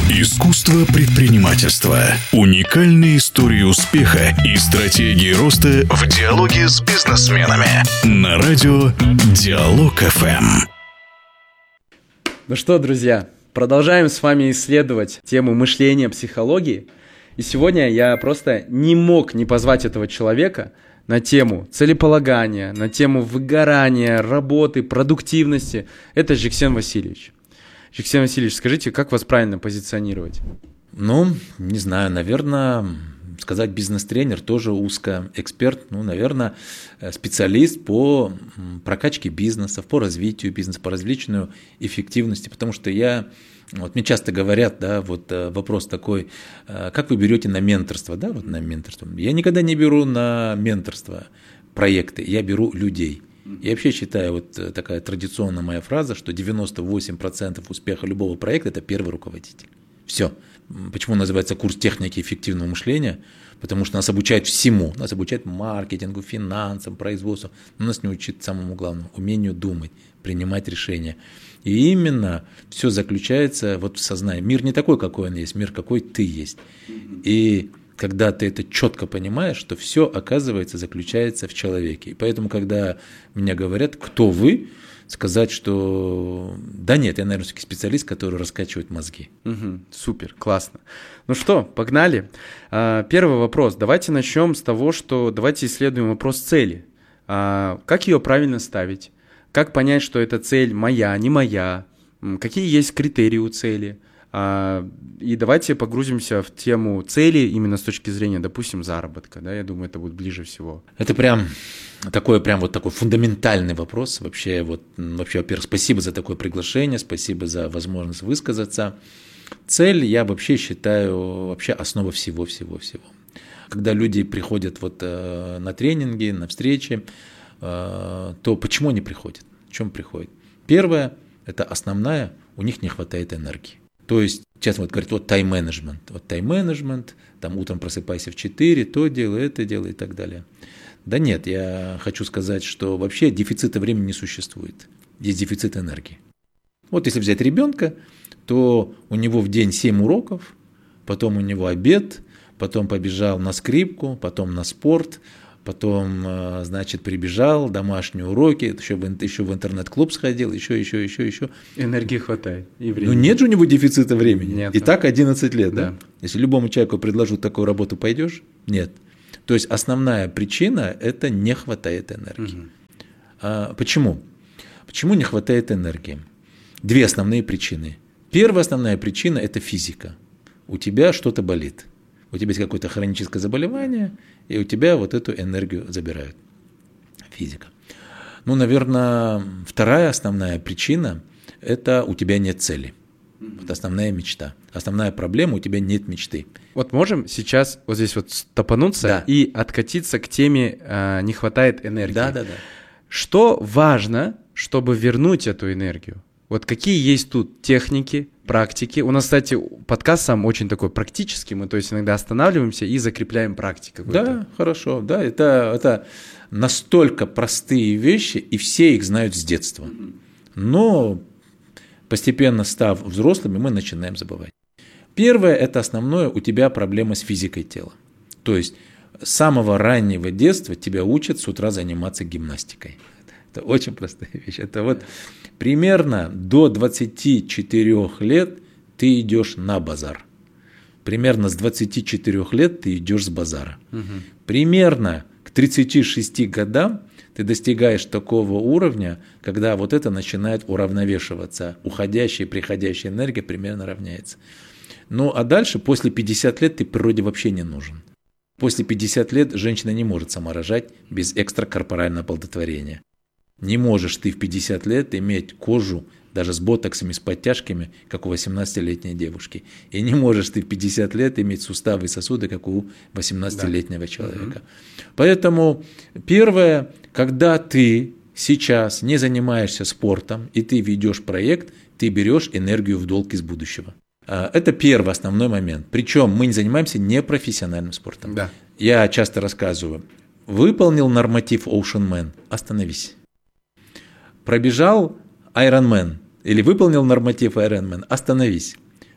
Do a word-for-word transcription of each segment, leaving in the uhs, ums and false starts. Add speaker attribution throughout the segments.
Speaker 1: Искусство предпринимательства. Уникальные истории успеха и стратегии роста в диалоге с бизнесменами. На радио Диалог эф эм.
Speaker 2: Ну что, друзья, продолжаем с вами исследовать тему мышления, психологии. И сегодня я просто не мог не позвать этого человека на тему целеполагания, на тему выгорания, работы, продуктивности. Это Жексен Васильевич. Жексен Васильевич, скажите, как вас правильно позиционировать?
Speaker 3: Ну, не знаю, наверное, сказать бизнес-тренер тоже узко, эксперт, ну, наверное, специалист по прокачке бизнесов, по развитию бизнеса, по развлечению эффективности, потому что я, вот мне часто говорят, да, вот вопрос такой, как вы берете на менторство, да, вот на менторство. Я никогда не беру на менторство проекты, я беру людей. Я вообще считаю, вот такая традиционная моя фраза, что девяносто восемь процентов успеха любого проекта – это первый руководитель. Все. Почему называется курс техники эффективного мышления? Потому что нас обучают всему. Нас обучают маркетингу, финансам, производству. Но нас не учат самому главному – умению думать, принимать решения. И именно все заключается вот в сознании. Мир не такой, какой он есть, мир какой ты есть. И когда ты это четко понимаешь, что все, оказывается, заключается в человеке. И поэтому, когда мне говорят, кто вы, сказать, что да нет, я, наверное, все-таки специалист, который раскачивает мозги.
Speaker 2: Угу, супер, классно. Ну что, погнали. Первый вопрос. Давайте начнем с того, что давайте исследуем вопрос цели. Как ее правильно ставить? Как понять, что эта цель моя, не моя? Какие есть критерии у цели? И давайте погрузимся в тему цели именно с точки зрения, допустим, заработка. Да, я думаю, это будет ближе всего.
Speaker 3: Это прям такой, прям вот такой фундаментальный вопрос. Вообще, вот, вообще, во-первых, спасибо за такое приглашение, спасибо за возможность высказаться. Цель, я вообще считаю, вообще основа всего-всего-всего. Когда люди приходят вот на тренинги, на встречи, то почему они приходят? В чем приходят? Первое, это основная, у них не хватает энергии. То есть, сейчас вот говорят, вот тайм-менеджмент, вот тайм-менеджмент, там утром просыпайся в четыре, то делай, это делай и так далее. Да нет, я хочу сказать, что вообще дефицита времени не существует, есть дефицит энергии. Вот если взять ребенка, то у него в день семь уроков, потом у него обед, потом побежал на скрипку, потом на спорт, потом, значит, прибежал, домашние уроки, еще в, еще в интернет-клуб сходил, еще, еще, еще, еще.
Speaker 2: Энергии хватает. И времени.
Speaker 3: Ну нет же у него дефицита времени.
Speaker 2: Нет.
Speaker 3: И так одиннадцать лет, да.
Speaker 2: да?
Speaker 3: Если любому человеку предложу такую работу, пойдешь? Нет. То есть основная причина – это не хватает энергии. Угу. А, почему? Почему не хватает энергии? Две основные причины. Первая основная причина – это физика. У тебя что-то болит. У тебя есть какое-то хроническое заболевание, и у тебя вот эту энергию забирают. Физика. Ну, наверное, вторая основная причина – это у тебя нет цели. Вот основная мечта. Основная проблема – у тебя нет мечты.
Speaker 2: Вот можем сейчас вот здесь вот стопануться да. и откатиться к теме э, «не хватает энергии».
Speaker 3: Да, да, да.
Speaker 2: Что важно, чтобы вернуть эту энергию? Вот какие есть тут техники, практики? У нас, кстати, подкаст сам очень такой практический, мы то есть иногда останавливаемся и закрепляем практику.
Speaker 3: Да, хорошо, да, это, это настолько простые вещи, и все их знают с детства. Но постепенно став взрослыми, мы начинаем забывать. Первое, это основное, у тебя проблема с физикой тела. То есть с самого раннего детства тебя учат с утра заниматься гимнастикой. Это очень простая вещь. Это вот примерно до двадцати четырёх лет ты идешь на базар. Примерно с двадцати четырёх лет ты идешь с базара. Угу. Примерно к тридцати шести годам ты достигаешь такого уровня, когда вот это начинает уравновешиваться. Уходящая и приходящая энергия примерно равняется. Ну а дальше, после пятидесяти лет, ты природе вообще не нужен. После пятидесяти лет женщина не может сама рожать без экстракорпорального оплодотворения. Не можешь ты в пятьдесят лет иметь кожу, даже с ботоксами, с подтяжками, как у восемнадцатилетней девушки. И не можешь ты в пятьдесят лет иметь суставы и сосуды, как у восемнадцатилетнего да. человека. Угу. Поэтому первое, когда ты сейчас не занимаешься спортом, и ты ведешь проект, ты берешь энергию в долг из будущего. Это первый основной момент. Причем мы не занимаемся непрофессиональным спортом.
Speaker 2: Да.
Speaker 3: Я часто рассказываю. Выполнил норматив Ocean Man, остановись. Пробежал Ironman или выполнил норматив Ironman, остановись.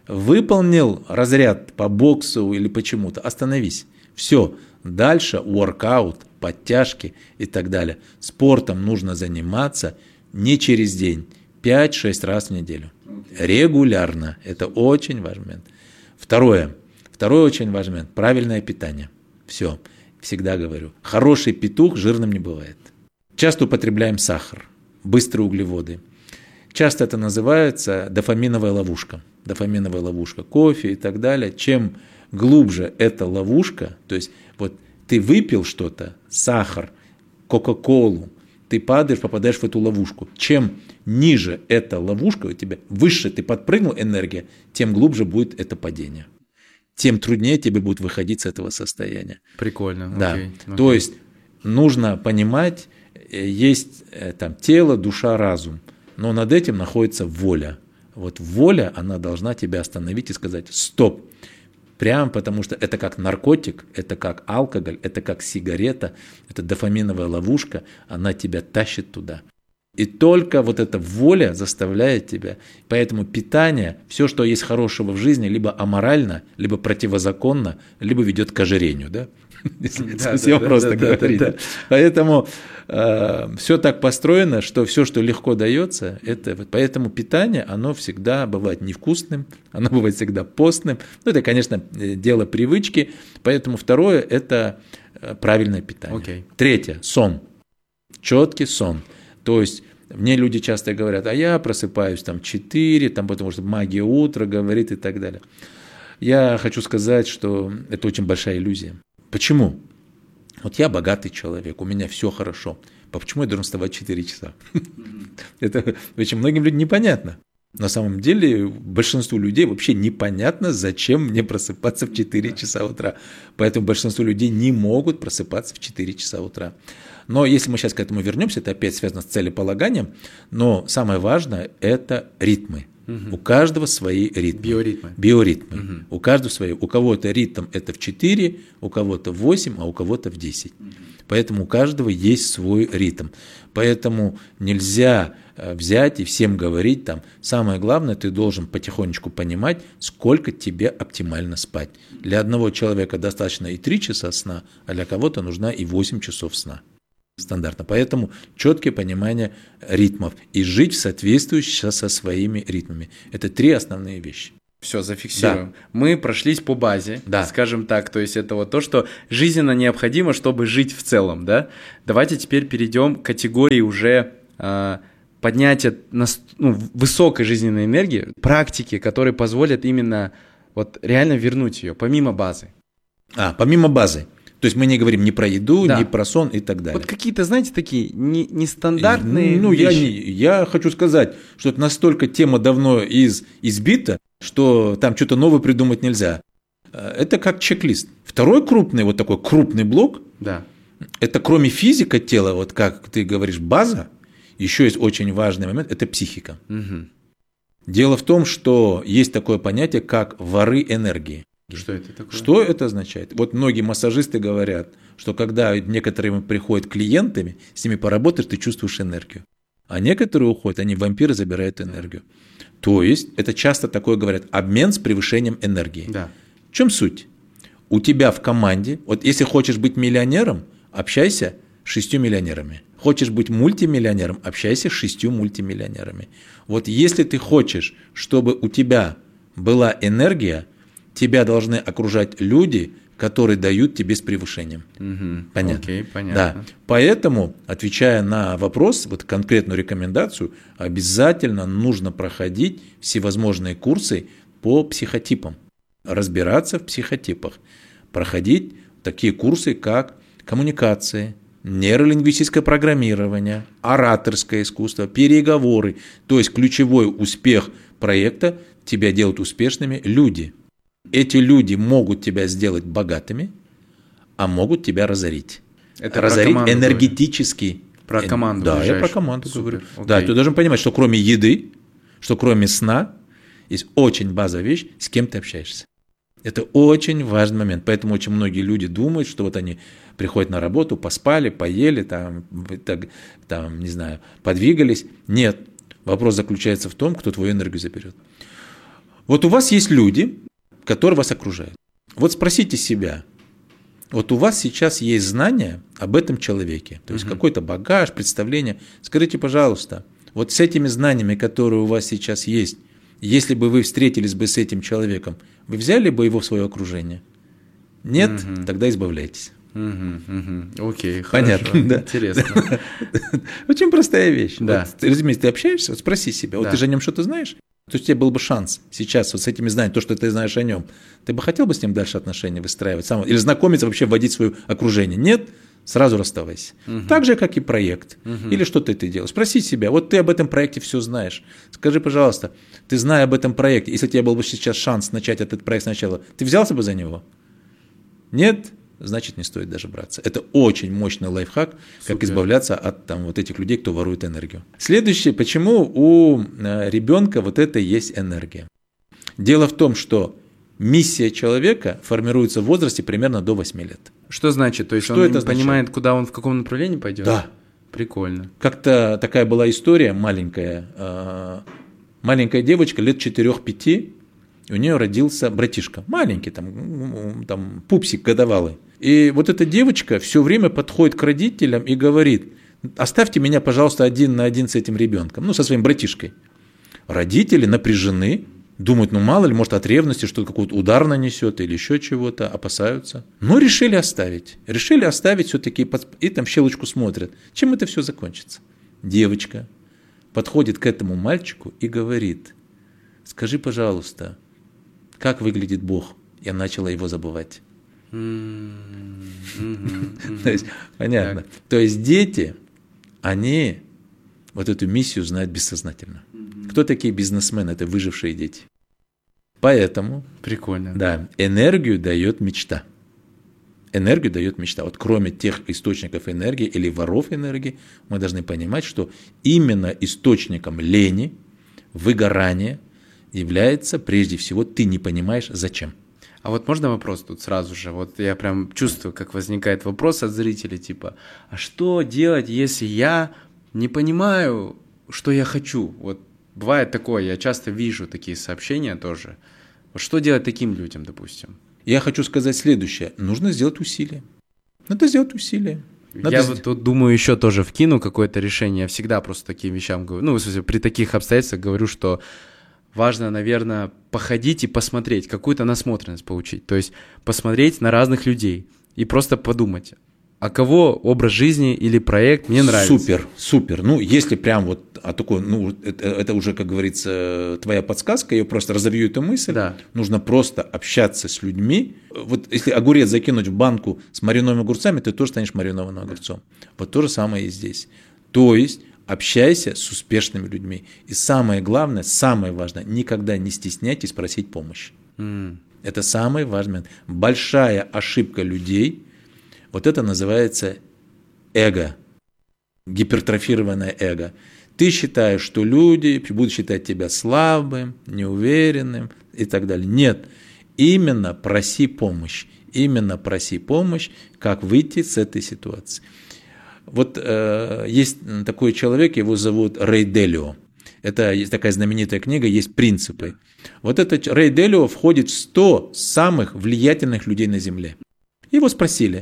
Speaker 3: Выполнил разряд по боксу или почему-то, остановись. Все, дальше воркаут, подтяжки и так далее. Спортом нужно заниматься не через день, пять-шесть раз в неделю. Регулярно. Это очень важный момент. Второе. Второй очень важный момент. Правильное питание. Все. Всегда говорю. Хороший петух жирным не бывает. Часто употребляем сахар, быстрые углеводы. Часто это называется дофаминовая ловушка. Дофаминовая ловушка, кофе и так далее. Чем глубже эта ловушка, то есть вот ты выпил что-то, сахар, кока-колу, ты падаешь, попадаешь в эту ловушку. Чем ниже эта ловушка у тебя, выше ты подпрыгнул энергия, тем глубже будет это падение. Тем труднее тебе будет выходить с этого состояния.
Speaker 2: Прикольно.
Speaker 3: Да.
Speaker 2: Окей, окей.
Speaker 3: То есть нужно понимать, есть там тело, душа, разум, но над этим находится воля. Вот воля, она должна тебя остановить и сказать «стоп». Прямо потому что это как наркотик, это как алкоголь, это как сигарета, это дофаминовая ловушка, она тебя тащит туда. И только вот эта воля заставляет тебя. Поэтому питание, все, что есть хорошего в жизни, либо аморально, либо противозаконно, либо ведет к ожирению, да? Если
Speaker 2: да,
Speaker 3: совсем
Speaker 2: да,
Speaker 3: просто
Speaker 2: да,
Speaker 3: говорить.
Speaker 2: да, да.
Speaker 3: Поэтому э, все так построено, что все, что легко дается, это поэтому питание, оно всегда бывает невкусным, оно бывает всегда постным. Ну, это, конечно, дело привычки. Поэтому второе – это правильное питание.
Speaker 2: Okay.
Speaker 3: Третье – сон. Четкий сон. То есть мне люди часто говорят, а я просыпаюсь там в четыре, там, потому что магия утра говорит и так далее. Я хочу сказать, что это очень большая иллюзия. Почему? Вот я богатый человек, у меня все хорошо. Почему я должен вставать в четыре часа? Это очень многим людям непонятно. На самом деле большинству людей вообще непонятно, зачем мне просыпаться в четыре часа утра. Поэтому большинство людей не могут просыпаться в четыре часа утра. Но если мы сейчас к этому вернемся, это опять связано с целеполаганием, но самое важное – это ритмы. Угу. У каждого свои ритмы.
Speaker 2: Биоритмы.
Speaker 3: Биоритмы.
Speaker 2: Угу.
Speaker 3: У каждого свои. У кого-то ритм это в четыре, у кого-то в восемь, а у кого-то в десять. Угу. Поэтому у каждого есть свой ритм. Поэтому нельзя взять и всем говорить там. Самое главное, ты должен потихонечку понимать, сколько тебе оптимально спать. Для одного человека достаточно и три часа сна, а для кого-то нужна и восемь часов сна. Стандартно. Поэтому четкое понимание ритмов и жить в соответствии со своими ритмами. Это три основные вещи.
Speaker 2: Все, зафиксируем.
Speaker 3: Да.
Speaker 2: Мы прошлись по базе,
Speaker 3: да.
Speaker 2: скажем так. То есть это вот то, что жизненно необходимо, чтобы жить в целом. Да? Давайте теперь перейдем к категории уже э, поднятия на, ну, высокой жизненной энергии, практики, которые позволят именно вот реально вернуть ее, помимо базы.
Speaker 3: А, помимо базы. То есть мы не говорим ни про еду,
Speaker 2: да.
Speaker 3: ни про сон и так далее.
Speaker 2: Вот какие-то, знаете, такие не, нестандартные
Speaker 3: ну,
Speaker 2: вещи.
Speaker 3: Я, не, я хочу сказать, что это настолько тема давно из, избита, что там что-то новое придумать нельзя. Это как чек-лист. Второй крупный, вот такой крупный блок,
Speaker 2: да.
Speaker 3: это кроме физика тела, вот как ты говоришь, база, еще есть очень важный момент, это психика.
Speaker 2: Угу.
Speaker 3: Дело в том, что есть такое понятие, как воры энергии.
Speaker 2: Что это такое?
Speaker 3: Что это означает? Вот многие массажисты говорят, что когда некоторые приходят клиентами, с ними поработаешь, ты чувствуешь энергию. А некоторые уходят, они вампиры, забирают энергию. То есть, это часто такое говорят, обмен с превышением энергии.
Speaker 2: Да.
Speaker 3: В чем суть? У тебя в команде, вот если хочешь быть миллионером, общайся с шестью миллионерами. Хочешь быть мультимиллионером, общайся с шестью мультимиллионерами. Вот если ты хочешь, чтобы у тебя была энергия, тебя должны окружать люди, которые дают тебе с превышением.
Speaker 2: Угу.
Speaker 3: Понятно?
Speaker 2: Окей, понятно.
Speaker 3: Да. Поэтому, отвечая на вопрос, вот конкретную рекомендацию, обязательно нужно проходить всевозможные курсы по психотипам, разбираться в психотипах, проходить такие курсы, как коммуникации, нейролингвистическое программирование, ораторское искусство, переговоры. То есть ключевой успех проекта тебя делают успешными люди. Эти люди могут тебя сделать богатыми, а могут тебя разорить.
Speaker 2: Это
Speaker 3: разорить
Speaker 2: про
Speaker 3: энергетически.
Speaker 2: Про команду.
Speaker 3: Да,
Speaker 2: ближайшую.
Speaker 3: я про команду
Speaker 2: Супер.
Speaker 3: говорю.
Speaker 2: Окей.
Speaker 3: Да, ты должен понимать, что кроме еды, что кроме сна, есть очень базовая вещь, с кем ты общаешься. Это очень важный момент. Поэтому очень многие люди думают, что вот они приходят на работу, поспали, поели, там, так, там, не знаю, подвигались. Нет. Вопрос заключается в том, кто твою энергию заберет. Вот у вас есть люди, которые вас окружают. Вот спросите себя, вот у вас сейчас есть знания об этом человеке, то есть угу. какой-то багаж, представление. Скажите, пожалуйста, вот с этими знаниями, которые у вас сейчас есть, если бы вы встретились бы с этим человеком, вы взяли бы его в свое окружение? Нет? Угу. Тогда избавляйтесь.
Speaker 2: Угу, угу. Окей,
Speaker 3: понятно,
Speaker 2: хорошо,
Speaker 3: да.
Speaker 2: Интересно.
Speaker 3: Очень простая вещь.
Speaker 2: Да.
Speaker 3: Вот, разумеется, ты общаешься, вот спроси себя, вот
Speaker 2: да.
Speaker 3: ты же о нем что-то знаешь? То есть у тебя был бы шанс сейчас вот с этими знаниями, то, что ты знаешь о нем, ты бы хотел бы с ним дальше отношения выстраивать, сам, или знакомиться, вообще вводить в свое окружение? Нет? Сразу расставайся. Угу. Так же, как и проект. Угу. Или что-то ты делаешь. Спроси себя, вот ты об этом проекте все знаешь. Скажи, пожалуйста, ты зная об этом проекте, если у тебя был бы сейчас шанс начать этот проект сначала, ты взялся бы за него? Нет? Значит, не стоит даже браться. Это очень мощный лайфхак, Супер. Как избавляться от там, вот этих людей, кто ворует энергию. Следующее, почему у ребенка вот это есть энергия. Дело в том, что миссия человека формируется в возрасте примерно до восьми лет.
Speaker 2: Что значит? То есть
Speaker 3: что
Speaker 2: он
Speaker 3: это
Speaker 2: понимает,
Speaker 3: означает?
Speaker 2: Куда он, в каком направлении пойдет?
Speaker 3: Да.
Speaker 2: Прикольно.
Speaker 3: Как-то такая была история маленькая. Маленькая девочка лет четырех-пяти, у нее родился братишка. Маленький, там, там пупсик годовалый. И вот эта девочка все время подходит к родителям и говорит: оставьте меня, пожалуйста, один на один с этим ребенком, ну, со своим братишкой. Родители напряжены, думают, ну, мало ли, может, от ревности что-то, какой-то удар нанесет или еще чего-то, опасаются. Но решили оставить. Решили оставить все-таки, и там щелочку смотрят. Чем это все закончится? Девочка подходит к этому мальчику и говорит: скажи, пожалуйста, как выглядит Бог? Я начала его забывать. То есть, понятно. То есть дети, они вот эту миссию знают бессознательно. Кто такие бизнесмены? Это выжившие дети. Поэтому,
Speaker 2: прикольно.
Speaker 3: Да, энергию дает мечта. Энергию дает мечта. Вот кроме тех источников энергии или воров энергии, мы должны понимать, что именно источником лени, выгорания является прежде всего ты не понимаешь зачем.
Speaker 2: А вот можно вопрос тут сразу же? Вот я прям чувствую, как возникает вопрос от зрителей, типа, а что делать, если я не понимаю, что я хочу? Вот бывает такое, я часто вижу такие сообщения тоже. Вот что делать таким людям, допустим?
Speaker 3: Я хочу сказать следующее. Нужно сделать усилие. Надо сделать усилие. Надо
Speaker 2: я
Speaker 3: сделать...
Speaker 2: вот тут думаю, еще тоже вкину какое-то решение. Я всегда просто таким вещам говорю. Ну, в смысле, при таких обстоятельствах говорю, что важно, наверное, походить и посмотреть, какую-то насмотренность получить. То есть посмотреть на разных людей и просто подумать, а кого образ жизни или проект мне нравится.
Speaker 3: Супер, супер. Ну, если прям вот а такой, ну, это, это уже, как говорится, твоя подсказка, я просто разовью эту мысль.
Speaker 2: Да.
Speaker 3: Нужно просто общаться с людьми. Вот если огурец закинуть в банку с маринованными огурцами, ты тоже станешь маринованным огурцом. Вот то же самое и здесь. То есть общайся с успешными людьми. И самое главное, самое важное, никогда не стесняйтесь просить помощи. Mm. Это самый важный момент. Большая ошибка людей, вот это называется эго, гипертрофированное эго. Ты считаешь, что люди будут считать тебя слабым, неуверенным и так далее. Нет, именно проси помощь. Именно проси помощь, как выйти с этой ситуации. Вот э, есть такой человек, его зовут Рэй Далио. Это есть такая знаменитая книга, есть принципы. Вот этот Рэй Далио входит в сто самых влиятельных людей на Земле. Его спросили: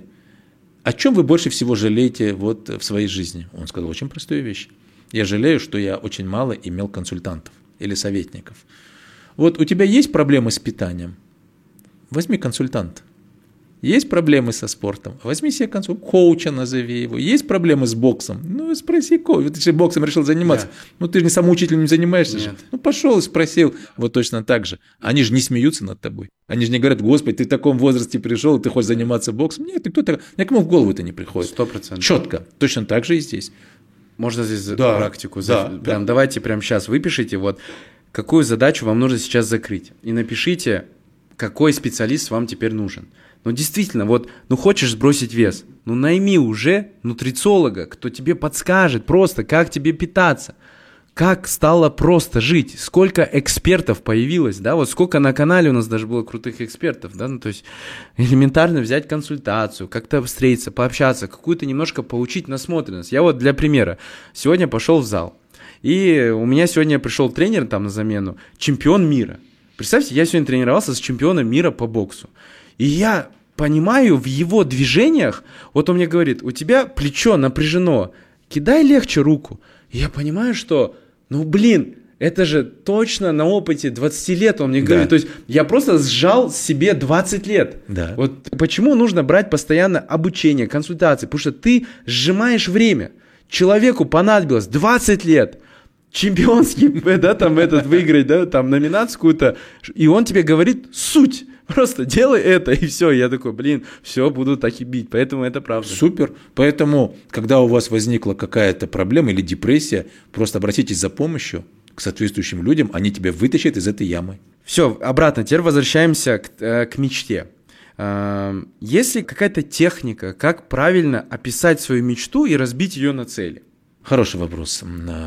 Speaker 3: о чем вы больше всего жалеете вот в своей жизни? Он сказал очень простую вещь. Я жалею, что я очень мало имел консультантов или советников. Вот у тебя есть проблемы с питанием? Возьми консультанта. Есть проблемы со спортом? Возьми себе консультанта, коуча назови его. Есть проблемы с боксом? Ну, спроси коуча. Ты же боксом решил заниматься. Да. Ну, ты же не самоучителем не занимаешься же. Ну, пошел и спросил. Вот точно так же. Они же не смеются над тобой. Они же не говорят: Господи, ты в таком возрасте пришел, ты хочешь заниматься боксом. Нет, ты кто такой? Никому в голову это не приходит.
Speaker 2: Сто процентов.
Speaker 3: Четко. Точно так же и здесь.
Speaker 2: Можно здесь
Speaker 3: да.
Speaker 2: практику?
Speaker 3: Да.
Speaker 2: Прям,
Speaker 3: да.
Speaker 2: давайте прямо сейчас выпишите, вот, какую задачу вам нужно сейчас закрыть. И напишите, какой специалист вам теперь нужен. Ну, действительно, вот, ну, хочешь сбросить вес, ну, найми уже нутрициолога, кто тебе подскажет просто, как тебе питаться, как стало просто жить, сколько экспертов появилось, да, вот сколько на канале у нас даже было крутых экспертов, да, ну, то есть элементарно взять консультацию, как-то встретиться, пообщаться, какую-то немножко получить насмотренность. Я вот для примера сегодня пошел в зал, и у меня сегодня пришел тренер там на замену, чемпион мира. Представьте, я сегодня тренировался с чемпионом мира по боксу. И я понимаю в его движениях, вот он мне говорит, у тебя плечо напряжено, кидай легче руку. И я понимаю, что, ну блин, это же точно на опыте двадцати лет он мне говорит. Да. То есть я просто сжал себе двадцать лет. Да. Вот почему нужно брать постоянно обучение, консультации, потому что ты сжимаешь время. Человеку понадобилось двадцать лет. Чемпионский, да, там этот выиграть, да, там номинацию какую-то, и он тебе говорит суть, просто делай это, и все. Я такой, блин, все, буду так и бить, поэтому это правда.
Speaker 3: Супер, поэтому, когда у вас возникла какая-то проблема или депрессия, просто обратитесь за помощью к соответствующим людям, они тебя вытащат из этой ямы.
Speaker 2: Все, обратно, теперь возвращаемся к, к мечте. Есть ли какая-то техника, как правильно описать свою мечту и разбить ее на цели?
Speaker 3: Хороший вопрос.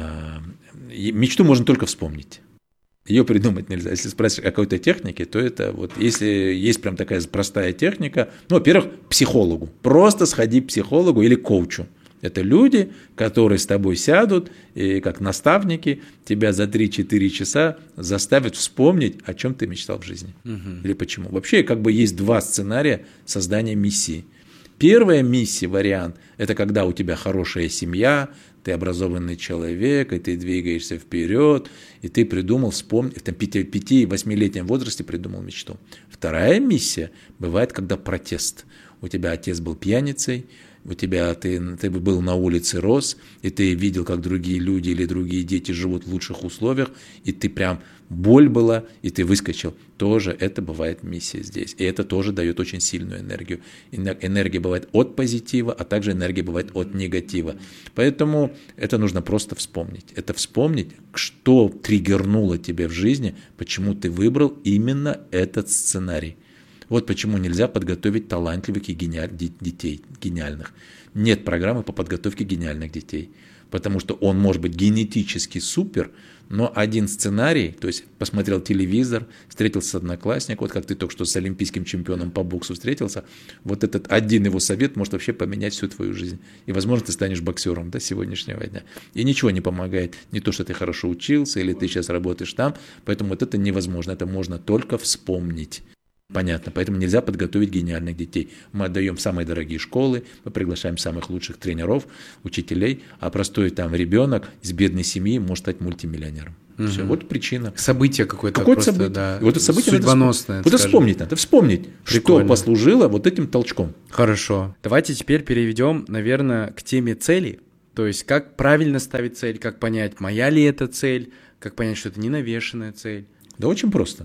Speaker 3: Мечту можно только вспомнить. Ее придумать нельзя. Если спрашивать о какой-то технике, то это вот, если есть прям такая простая техника, ну, во-первых, психологу. Просто сходи к психологу или коучу. Это люди, которые с тобой сядут и как наставники тебя за три-четыре часа заставят вспомнить, о чем ты мечтал в жизни. Угу. Или почему. Вообще, как бы есть два сценария создания миссии. Первая миссия, вариант, это когда у тебя хорошая семья, ты образованный человек, и ты двигаешься вперед, и ты придумал, вспомни, в пяти-восьмилетнем возрасте придумал мечту. Вторая миссия бывает, когда протест. У тебя отец был пьяницей, у тебя ты, ты был на улице, рос, и ты видел, как другие люди или другие дети живут в лучших условиях, и ты прям, боль была, и ты выскочил. Тоже это бывает миссия здесь. И это тоже дает очень сильную энергию. Энергия бывает от позитива, а также энергия бывает от негатива. Поэтому это нужно просто вспомнить. Это вспомнить, что триггернуло тебя в жизни, почему ты выбрал именно этот сценарий. Вот почему нельзя подготовить талантливых и гениаль... детей, гениальных. Нет программы по подготовке гениальных детей, потому что он может быть генетически супер, но один сценарий, то есть посмотрел телевизор, встретился с одноклассником, вот как ты только что с олимпийским чемпионом по боксу встретился, вот этот один его совет может вообще поменять всю твою жизнь. И, возможно, ты станешь боксером до сегодняшнего дня. И ничего не помогает. Не то, что ты хорошо учился, или ты сейчас работаешь там, поэтому вот это невозможно. Это можно только вспомнить. Понятно, поэтому нельзя подготовить гениальных детей. Мы отдаем самые дорогие школы, мы приглашаем самых лучших тренеров, учителей, а простой там ребенок из бедной семьи может стать мультимиллионером. Угу. Все, вот причина.
Speaker 2: Событие какое-то.
Speaker 3: Какое-то
Speaker 2: просто,
Speaker 3: событие.
Speaker 2: Да,
Speaker 3: вот это событие
Speaker 2: судьбоносное.
Speaker 3: Надо, вот это вспомнить надо, вспомнить,
Speaker 2: Прикольно.
Speaker 3: Что послужило вот этим толчком.
Speaker 2: Хорошо. Давайте теперь переведем, наверное, к теме целей. То есть, как правильно ставить цель, как понять, моя ли это цель, как понять, что это не навешенная цель.
Speaker 3: Да очень просто.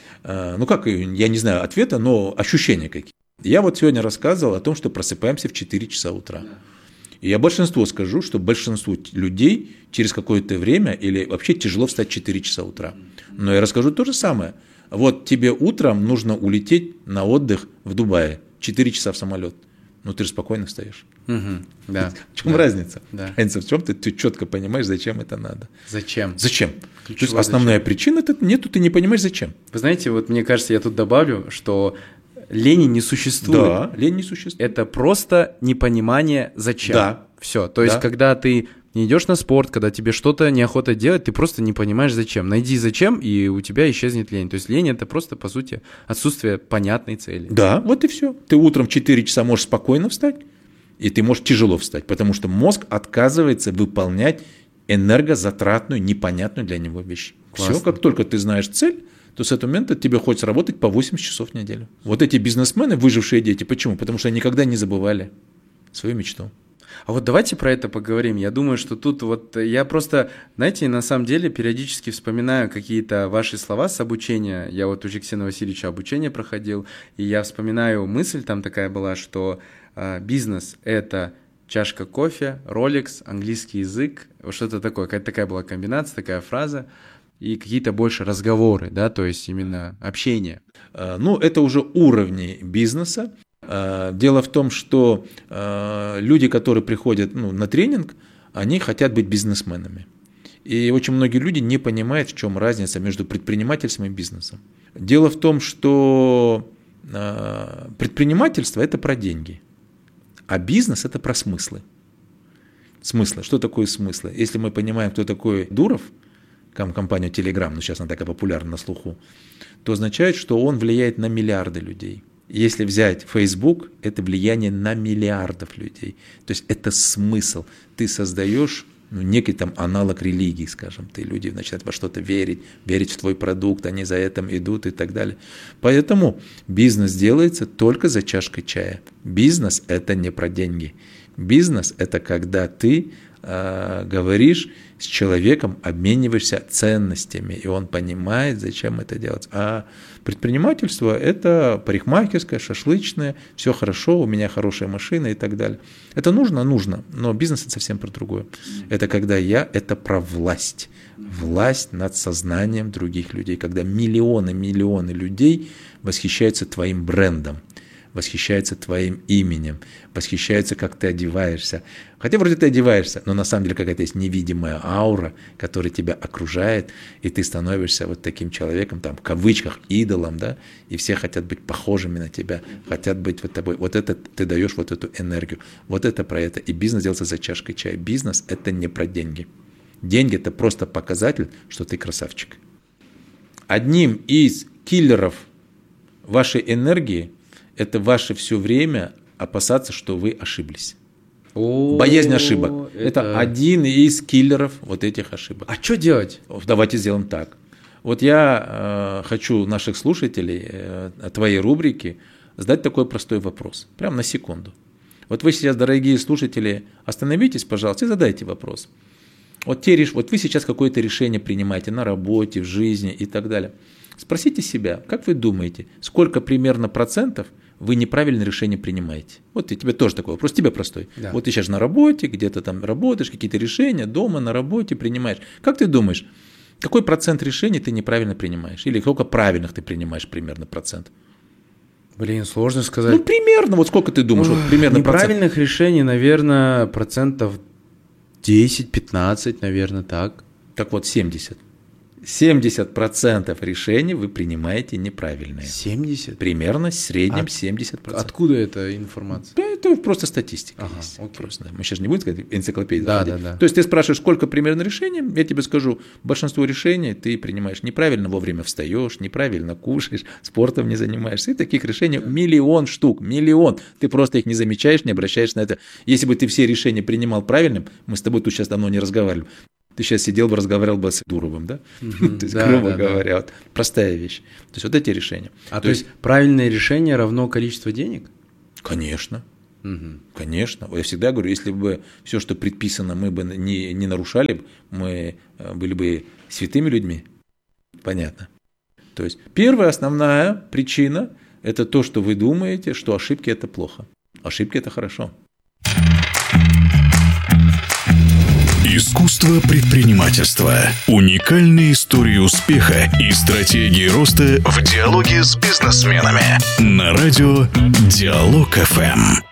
Speaker 3: Ну как, я не знаю ответа, но ощущения какие. Я вот сегодня рассказывал о том, что просыпаемся в четыре часа утра. И я большинству скажу, что большинству людей через какое-то время или вообще тяжело встать в четыре часа утра. Но я расскажу то же самое. Вот тебе утром нужно улететь на отдых в Дубае, четыре часа в самолет. Ну ты же спокойно встаешь.
Speaker 2: Угу, да.
Speaker 3: В чем
Speaker 2: да,
Speaker 3: разница?
Speaker 2: Да.
Speaker 3: Разница в чем ты, ты четко понимаешь, зачем это надо.
Speaker 2: Зачем?
Speaker 3: Зачем?
Speaker 2: Ключевое
Speaker 3: То есть основная
Speaker 2: зачем?
Speaker 3: причина это нету, ты не понимаешь зачем.
Speaker 2: Вы знаете, вот мне кажется, я тут добавлю, что лени не существует.
Speaker 3: Да, лень не существует.
Speaker 2: Это просто непонимание зачем.
Speaker 3: Да.
Speaker 2: Все. То есть,
Speaker 3: да.
Speaker 2: когда ты не идешь на спорт, когда тебе что-то неохота делать, ты просто не понимаешь зачем. Найди зачем, и у тебя исчезнет лень. То есть лень это просто, по сути, отсутствие понятной цели.
Speaker 3: Да, вот и все. Ты утром в четыре часа можешь спокойно встать, и ты можешь тяжело встать, потому что мозг отказывается выполнять энергозатратную, непонятную для него вещь.
Speaker 2: Классно.
Speaker 3: Все, как только ты знаешь цель, то с этого момента тебе хочется работать по восемьдесят часов в неделю. Вот эти бизнесмены, выжившие дети, почему? Потому что они никогда не забывали свою мечту.
Speaker 2: А вот давайте про это поговорим. Я думаю, что тут вот я просто, знаете, на самом деле периодически вспоминаю какие-то ваши слова с обучения. Я вот у Жексена Васильевича обучение проходил, и я вспоминаю мысль там такая была, что э, бизнес – это чашка кофе, Rolex, английский язык, что-то такое. Какая-то такая была комбинация, такая фраза, и какие-то больше разговоры, да, то есть именно общение.
Speaker 3: Ну, это уже уровни бизнеса. Дело в том, что люди, которые приходят ну, на тренинг, они хотят быть бизнесменами. И очень многие люди не понимают, в чем разница между предпринимательством и бизнесом. Дело в том, что предпринимательство – это про деньги, а бизнес – это про смыслы. Смыслы. Что такое смыслы? Если мы понимаем, кто такой Дуров, компанию Telegram, ну сейчас она такая популярна на слуху, то означает, что он влияет на миллиарды людей. Если взять Facebook, это влияние на миллиардов людей. То есть это смысл. Ты создаешь ну, некий там аналог религии, скажем. Ты, люди начинают во что-то верить, верить в твой продукт, они за этим идут и так далее. Поэтому бизнес делается только за чашкой чая. Бизнес – это не про деньги. Бизнес – это когда ты э, говоришь с человеком, обмениваешься ценностями, и он понимает, зачем это делать. А предпринимательство – это парикмахерское, шашлычное, все хорошо, у меня хорошая машина и так далее. Это нужно? Нужно, но бизнес – это совсем про другое. Это когда я – это про власть. Власть над сознанием других людей, когда миллионы, миллионы людей восхищаются твоим брендом, восхищается твоим именем, восхищается, как ты одеваешься. Хотя вроде ты одеваешься, но на самом деле какая-то есть невидимая аура, которая тебя окружает, и ты становишься вот таким человеком, там, в кавычках, идолом, да, и все хотят быть похожими на тебя, хотят быть вот тобой. Вот это ты даешь вот эту энергию, вот это про это. И бизнес делается за чашкой чая. Бизнес – это не про деньги. Деньги – это просто показатель, что ты красавчик. Одним из киллеров вашей энергии это ваше все время опасаться, что вы ошиблись. О, Боязнь ошибок. Это... это один из киллеров вот этих ошибок.
Speaker 2: А что делать?
Speaker 3: Давайте сделаем так. Вот я э, хочу наших слушателей, э, твоей рубрики, задать такой простой вопрос. Прямо на секунду. Вот вы сейчас, дорогие слушатели, остановитесь, пожалуйста, и задайте вопрос. Вот, те, вот вы сейчас какое-то решение принимаете на работе, в жизни и так далее. Спросите себя, как вы думаете, сколько примерно процентов вы неправильное решение принимаете? Вот и тебе тоже такой вопрос, тебе простой. Да. Вот ты сейчас на работе, где-то там работаешь, какие-то решения, дома, на работе принимаешь. Как ты думаешь, какой процент решений ты неправильно принимаешь? Или сколько правильных ты принимаешь примерно процент?
Speaker 2: Блин, сложно сказать.
Speaker 3: Ну, примерно, вот сколько ты думаешь?
Speaker 2: Ох,
Speaker 3: вот примерно
Speaker 2: неправильных
Speaker 3: процент.
Speaker 2: решений, наверное, процентов десять-пятнадцать, наверное, так.
Speaker 3: Так вот, семьдесят. семьдесят процентов решений вы принимаете неправильные.
Speaker 2: семьдесят?
Speaker 3: Примерно в среднем От, семьдесят процентов.
Speaker 2: Откуда эта информация?
Speaker 3: Да, это просто статистика
Speaker 2: ага,
Speaker 3: есть.
Speaker 2: Окей.
Speaker 3: Просто, мы сейчас не будем сказать энциклопедию.
Speaker 2: Да, да, да.
Speaker 3: То есть ты спрашиваешь, сколько примерно решений, я тебе скажу, большинство решений ты принимаешь неправильно, вовремя встаешь, неправильно кушаешь, спортом не занимаешься. И таких решений миллион штук, миллион. Ты просто их не замечаешь, не обращаешься на это. Если бы ты все решения принимал правильным, мы с тобой тут сейчас давно не разговаривали. Ты сейчас сидел бы, разговаривал бы с Дуровым, да? Mm-hmm. То есть, да, грубо да, говоря, да. Вот, простая вещь. То есть, вот эти решения.
Speaker 2: А то, то есть, правильное решение равно количество денег?
Speaker 3: Конечно.
Speaker 2: Mm-hmm.
Speaker 3: Конечно. Я всегда говорю, если бы все, что предписано, мы бы не, не нарушали, мы были бы святыми людьми. Понятно. То есть, первая основная причина – это то, что вы думаете, что ошибки – это плохо. Ошибки – это хорошо.
Speaker 1: Искусство предпринимательства. Уникальные истории успеха и стратегии роста в диалоге с бизнесменами. На радио Диалог эф эм.